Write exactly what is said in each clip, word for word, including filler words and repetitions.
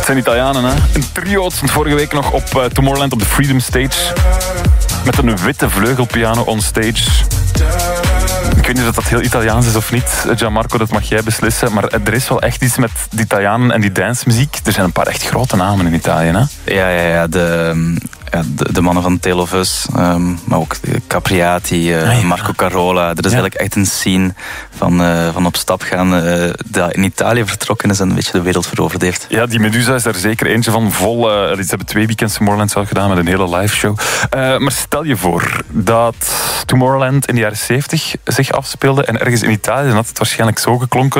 zijn Italianen, hè? Een trio stond vorige week nog op uh, Tomorrowland op de Freedom Stage. Met een witte vleugelpiano on stage. Ik weet niet of dat heel Italiaans is of niet, Gianmarco, dat mag jij beslissen. Maar er is wel echt iets met die Italianen en die dancemuziek. Er zijn een paar echt grote namen in Italië, hè? Ja, ja, ja. De, ja, de, de mannen van Tale of Us, um, maar ook Capriati, uh, ah, ja. Marco Carola. Er is ja. eigenlijk echt een scene van, uh, van op stap gaan uh, dat in Italië vertrokken is en een beetje de wereld veroverd heeft. Ja, die Medusa is daar zeker eentje van. Vol, uh, ze hebben twee weekends Tomorrowland zelf gedaan met een hele live show. Uh, maar stel je voor dat Tomorrowland in de jaren zeventig zich afspeelde en ergens in Italië, dan had het waarschijnlijk zo geklonken.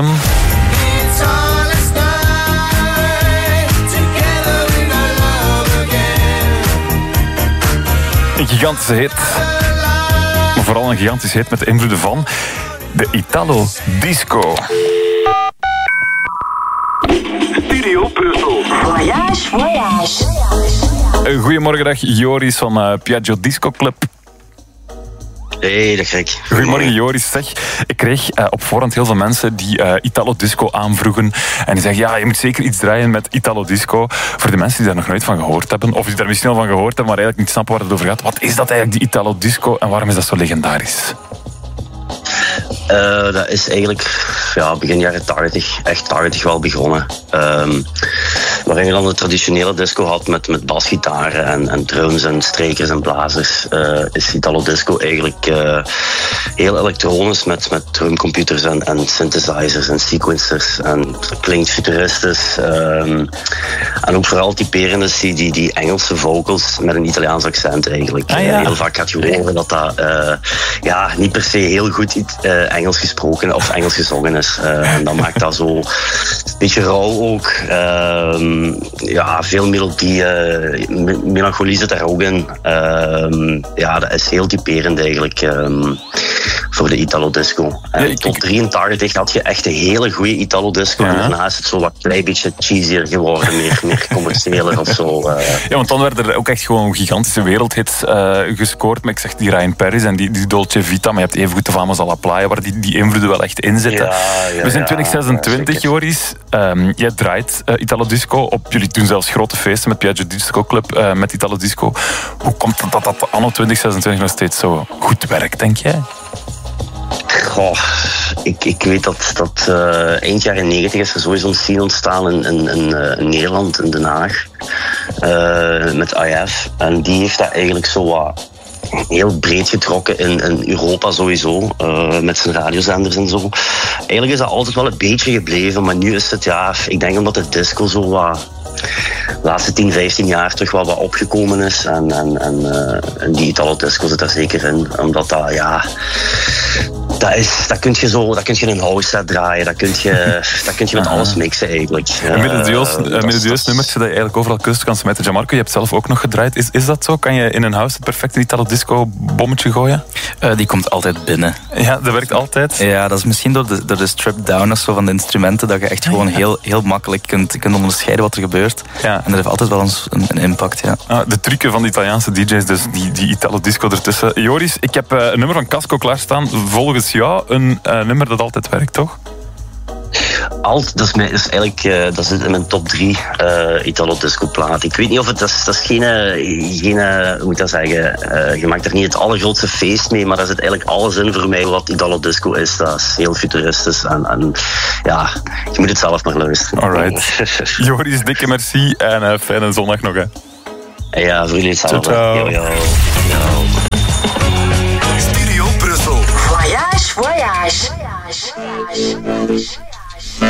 Een gigantische hit. Maar vooral een gigantische hit met de invloeden van de Italo Disco. Studio Brussel. Voyage, voyage. Goedemorgen, dag Joris van uh, Piaggio Disco Club. Hey, dat gek. Goedemorgen Joris. Zeg, ik kreeg uh, op voorhand heel veel mensen die uh, Italo Disco aanvroegen. En die zeggen, ja, je moet zeker iets draaien met Italo Disco. Voor de mensen die daar nog nooit van gehoord hebben, of die daar misschien al van gehoord hebben, maar eigenlijk niet snappen waar het over gaat. Wat is dat eigenlijk, die Italo Disco, en waarom is dat zo legendarisch? Uh, dat is eigenlijk ja, begin jaren tachtig, echt tachtig wel begonnen. Um, waarin je dan de traditionele disco had met, met basgitaren en, en drums en strijkers en blazers, uh, is Italo Disco eigenlijk uh, heel elektronisch met, met drumcomputers en, en synthesizers en sequencers. En het klinkt futuristisch. Um, en ook vooral typerend is die, die, die Engelse vocals met een Italiaans accent eigenlijk. Ah, ja. Heel vaak gaat je horen dat dat uh, ja, niet per se heel goed uh, Engels gesproken of Engels gezongen is. Uh, en dat maakt dat zo een beetje rauw ook. Uh, ja, veel melodie, uh, me- melancholie zit daar ook in. Uh, ja, dat is heel typerend eigenlijk um, voor de Italo Disco. En ja, ik, tot drieëntachtig had je echt een hele goede Italo Disco. Ja. En daarna is het zo wat klein beetje cheesier geworden, meer, meer commerciëler of zo. Uh. Ja, want dan werden er ook echt gewoon gigantische wereldhits uh, gescoord. Maar ik zeg die Ryan Perry's en die, die Dolce Vita, maar je hebt evengoed de Famous alla Playa, waar die, die invloeden wel echt in zitten. Ja, ja, we zijn ja, twintig zesentwintig, ja, Joris. Um, jij draait uh, Italo Disco op. Jullie doen zelfs grote feesten met Piaggio Disco Club uh, met Italo Disco. Hoe komt het dat dat anno twintig zesentwintig nog steeds zo goed werkt, denk jij? Goh, ik, ik weet dat, dat uh, eind jaren negentig is er sowieso een scene ontstaan in, in, in, uh, in Nederland, in Den Haag, uh, met I F. En die heeft dat eigenlijk zo wat heel breed getrokken in, in Europa sowieso, uh, met zijn radiozenders en zo. Eigenlijk is dat altijd wel een beetje gebleven, maar nu is het, ja, ik denk omdat de disco zo wat de laatste tien, vijftien jaar terug wel wat opgekomen is. En, en, en, uh, en die Italo Disco zit daar zeker in. Omdat dat, ja... Dat, is, dat kun je zo, dat kun je in een house set draaien. Dat kun je, dat kun je met alles mixen eigenlijk. Een melodieus, uh, melodieus nummertje dat je eigenlijk overal kust kan smijten. Gianmarco, je hebt zelf ook nog gedraaid. Is, is dat zo? Kan je in een house set perfect een Italo Disco bommetje gooien? Uh, die komt altijd binnen. Ja, dat werkt altijd? Ja, dat is misschien door de, door de strip down of zo van de instrumenten, dat je echt gewoon heel, heel makkelijk kunt, kunt onderscheiden wat er gebeurt. Ja. En dat heeft altijd wel een, een impact, ja. Ah, de trucken van de Italiaanse D J's, dus die, die Italo Disco ertussen. Joris, ik heb uh, een nummer van Casco klaarstaan. Volgens jou een uh, nummer dat altijd werkt, toch? Alt, dat is, mijn, dat is eigenlijk uh, dat zit in mijn top drie uh, Italo Disco plaat. Ik weet niet of het, dat is, dat is geen, geen hoe moet ik dat zeggen, uh, je maakt er niet het allergrootste feest mee, maar daar zit eigenlijk alles in voor mij wat Italo Disco is. Dat is heel futuristisch en, en ja, je moet het zelf maar luisteren. Alright. Joris, dikke merci en uh, fijne zondag nog, hè. Ja, voor jullie hetzelfde. Ciao, ciao. Yo, yo. Yo. Studio Brussel. Voyage, voyage. Voyage, voyage.